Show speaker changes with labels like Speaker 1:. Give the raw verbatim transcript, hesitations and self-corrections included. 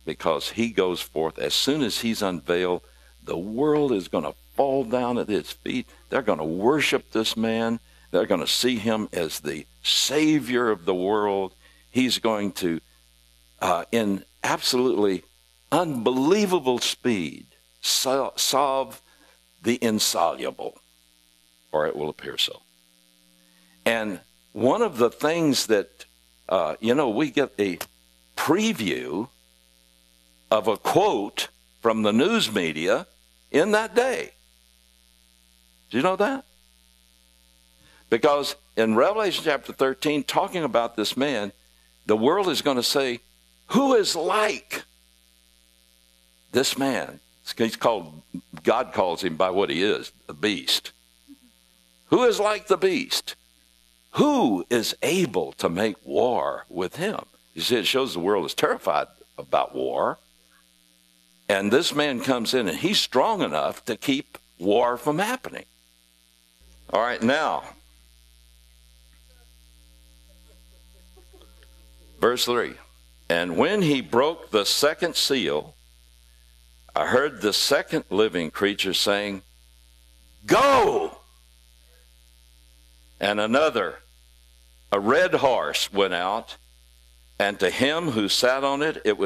Speaker 1: because he goes forth. As soon as he's unveiled, the world is going to fall down at his feet. They're going to worship this man. They're going to see him as the Savior of the world. He's going to, uh, in absolutely unbelievable speed, sol- solve the insoluble, or it will appear so. And one of the things that, uh, you know, we get a preview of a quote from the news media in that day. Do you know that? Because in Revelation chapter thirteen, talking about this man, the world is going to say, who is like this man? He's called, God calls him by what he is, the beast. Who is like the beast? Who is able to make war with him? You see, it shows the world is terrified about war. And this man comes in and he's strong enough to keep war from happening. All right, now, verse three. And when he broke the second seal, I heard the second living creature saying, go! And another, a red horse, went out, and to him who sat on it, it was